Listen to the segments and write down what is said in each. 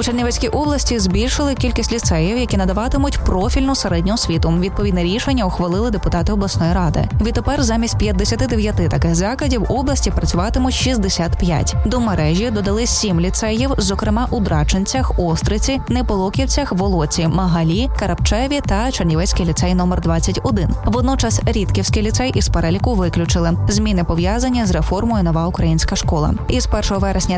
Чернівецькій області збільшили кількість ліцеїв, які надаватимуть профільну середню освіту. Відповідне рішення ухвалили депутати обласної ради. Відтепер замість 59 таких закладів в області працюватимуть 65. До мережі додали 7 ліцеїв, зокрема у Драченцях, Остриці, Неполоківцях, Волоці, Магалі, Карапчеві та Чернівецький ліцей номер 21. Водночас Рідківський ліцей із переліку виключили. Зміни пов'язані з реформою «Нова українська школа». Із 1 вересня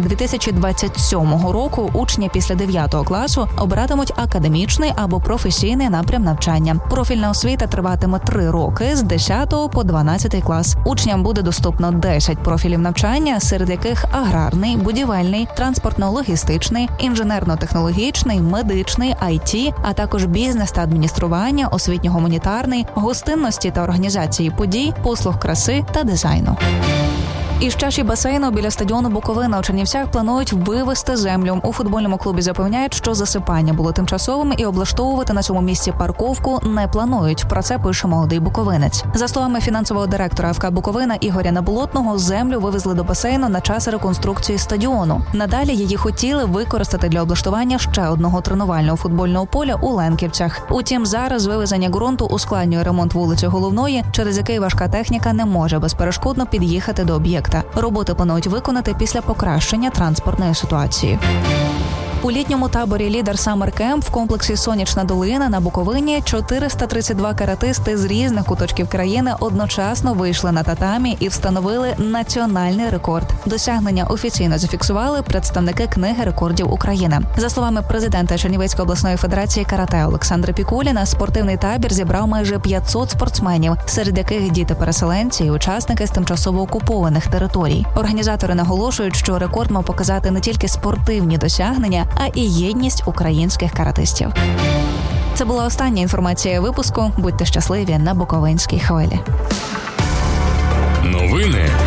2027 року учні після 9 класу обиратимуть академічний або професійний напрям навчання. Профільна освіта триватиме 3 роки з 10 по 12 клас. Учням буде доступно 10 профілів навчання, серед яких аграрний, будівельний, транспортно-логістичний, інженерно-технологічний, медичний, IT, а також бізнес та адміністрування, освітньо-гуманітарний, гостинності та організації подій, послуг краси та дизайну. Із чаші басейну біля стадіону Буковина у Чернівцях планують вивезти землю. У футбольному клубі запевняють, що засипання було тимчасовим і облаштовувати на цьому місці парковку не планують. Про це пише молодий буковинець. За словами фінансового директора ФК Буковина Ігоря Наболотного, землю вивезли до басейну на час реконструкції стадіону. Надалі її хотіли використати для облаштування ще одного тренувального футбольного поля у Ленківцях. Утім, зараз вивезення ґрунту ускладнює ремонт вулиці Головної, через який важка техніка не може безперешкодно під'їхати до об'єкту. Роботи планують виконати після покращення транспортної ситуації. У літньому таборі «Лідер Саммер Кемп» в комплексі «Сонячна долина» на Буковині 432 каратисти з різних куточків країни одночасно вийшли на татамі і встановили національний рекорд. Досягнення офіційно зафіксували представники Книги рекордів України. За словами президента Чернівецької обласної федерації карате Олександра Пікуліна, спортивний табір зібрав майже 500 спортсменів, серед яких діти-переселенці і учасники з тимчасово окупованих територій. Організатори наголошують, що рекорд мав показати не тільки спортивні досягнення, а і єдність українських каратистів. Це була остання інформація випуску. Будьте щасливі на Буковинській хвилі. Новини